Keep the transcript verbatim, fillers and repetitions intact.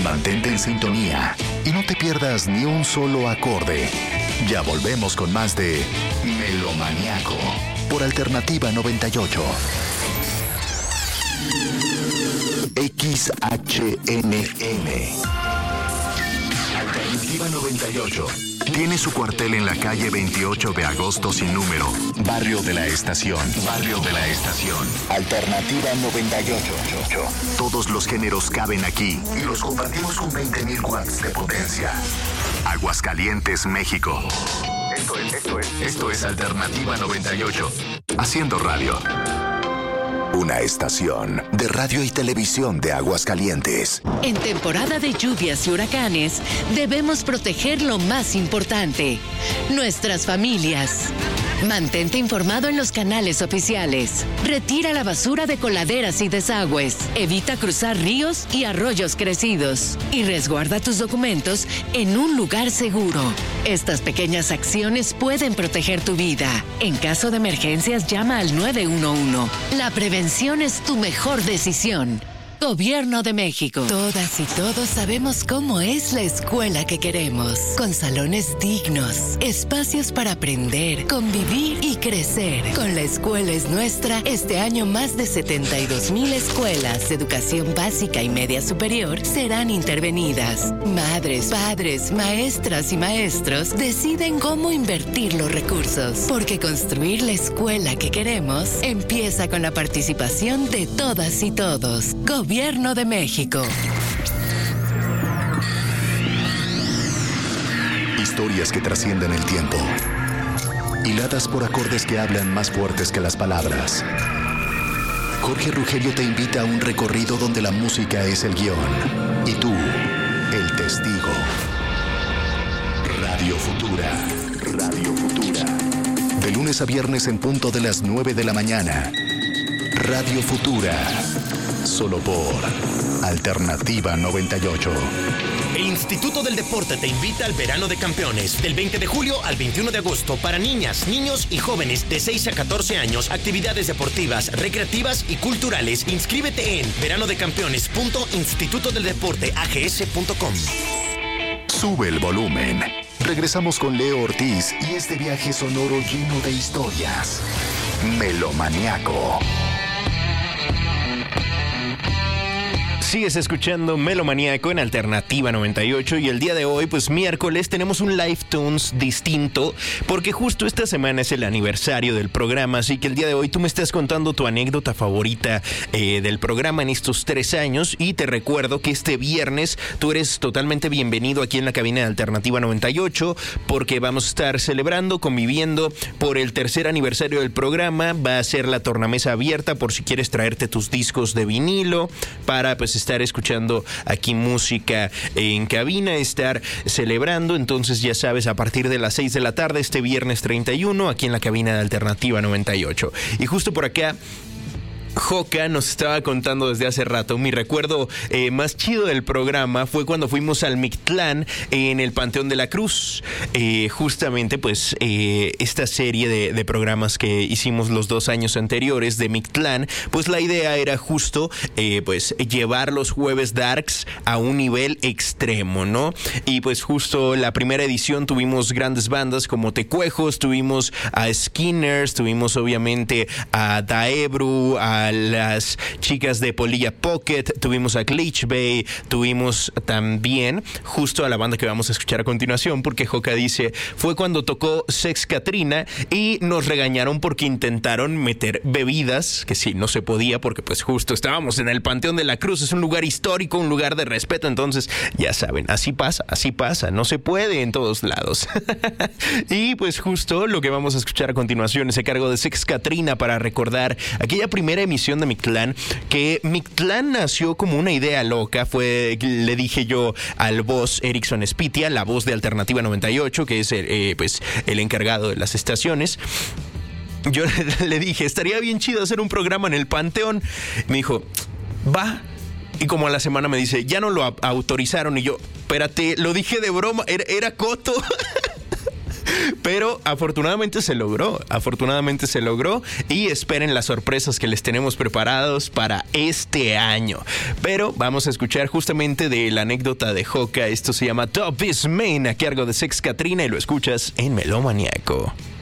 Mantente en sintonía y no te pierdas ni un solo acorde. Ya volvemos con más de Melomaniaco por Alternativa noventa y ocho. X H N M Alternativa noventa y ocho. Tiene su cuartel en la calle veintiocho de agosto sin número. Barrio de la Estación. Barrio de la Estación. Alternativa noventa y ocho. Todos los géneros caben aquí y los compartimos con veinte mil watts de potencia. Aguascalientes, México. Esto es, esto es, esto es Alternativa noventa y ocho. Haciendo radio. Una estación de radio y televisión de Aguascalientes. En temporada de lluvias y huracanes, debemos proteger lo más importante, nuestras familias. Mantente informado en los canales oficiales. Retira la basura de coladeras y desagües. Evita cruzar ríos y arroyos crecidos. Y resguarda tus documentos en un lugar seguro. Estas pequeñas acciones pueden proteger tu vida. En caso de emergencias, llama al nueve uno uno. La prevención es tu mejor decisión. Gobierno de México. Todas y todos sabemos cómo es la escuela que queremos. Con salones dignos, espacios para aprender, convivir y crecer. Con La Escuela es Nuestra, este año más de setenta y dos mil escuelas de educación básica y media superior serán intervenidas. Madres, padres, maestras y maestros deciden cómo invertir los recursos. Porque construir la escuela que queremos empieza con la participación de todas y todos. Gobierno de México. Historias que trascienden el tiempo. Hiladas por acordes que hablan más fuertes que las palabras. Jorge Rugerio te invita a un recorrido donde la música es el guión y tú, el testigo. Radio Futura. Radio Futura. De lunes a viernes en punto de las nueve de la mañana. Radio Futura. Solo por Alternativa noventa y ocho. El Instituto del Deporte te invita al Verano de Campeones, del veinte de julio al veintiuno de agosto, para niñas, niños y jóvenes de seis a catorce años, actividades deportivas, recreativas y culturales. Inscríbete en verano de campeones punto instituto del deporte a g s punto com. Sube el volumen. Regresamos con Leo Ortiz y este viaje sonoro lleno de historias. Melomaniaco. Sigues escuchando Melomaniaco en Alternativa noventa y ocho y el día de hoy, pues miércoles, tenemos un Live Tunes distinto porque justo esta semana es el aniversario del programa, así que el día de hoy tú me estás contando tu anécdota favorita eh, del programa en estos tres años y te recuerdo que este viernes tú eres totalmente bienvenido aquí en la cabina de Alternativa noventa y ocho porque vamos a estar celebrando, conviviendo por el tercer aniversario del programa. Va a ser la tornamesa abierta por si quieres traerte tus discos de vinilo para pues estar escuchando aquí música en cabina, estar celebrando. Entonces ya sabes, a partir de las seis de la tarde este viernes treinta y uno aquí en la cabina de Alternativa noventa y ocho. Y justo por acá Joca nos estaba contando desde hace rato, mi recuerdo eh, más chido del programa fue cuando fuimos al Mictlán en el Panteón de la Cruz. Eh, justamente pues eh, esta serie de, de programas que hicimos los dos años anteriores de Mictlán, pues la idea era justo eh, pues llevar los jueves darks a un nivel extremo, ¿no? Y pues justo la primera edición tuvimos grandes bandas como Tecuejos, tuvimos a Skinners, tuvimos obviamente a Daebru, a las chicas de Polilla Pocket, tuvimos a Glitch Bay, tuvimos también justo a la banda que vamos a escuchar a continuación, porque Joca dice, fue cuando tocó Sex Katrina y nos regañaron porque intentaron meter bebidas, que sí, no se podía porque pues justo estábamos en el Panteón de la Cruz, es un lugar histórico, un lugar de respeto, entonces ya saben, así pasa, así pasa, no se puede en todos lados. Y pues justo lo que vamos a escuchar a continuación es a cargo de Sex Katrina para recordar aquella primera emisión de Mictlán, que Mictlán nació como una idea loca. Fue, le dije yo al boss Erickson Spitia, la voz de Alternativa noventa y ocho, que es el, eh, pues, el encargado de las estaciones. Yo le dije, estaría bien chido hacer un programa en el Panteón. Me dijo, va. Y como a la semana me dice, ya no lo autorizaron. Y yo, espérate, lo dije de broma, era, era coto. Pero afortunadamente se logró, afortunadamente se logró y esperen las sorpresas que les tenemos preparados para este año. Pero vamos a escuchar justamente de la anécdota de Joca. Esto se llama Top is Main, a cargo de Sex Katrina, y lo escuchas en Melómaniaco.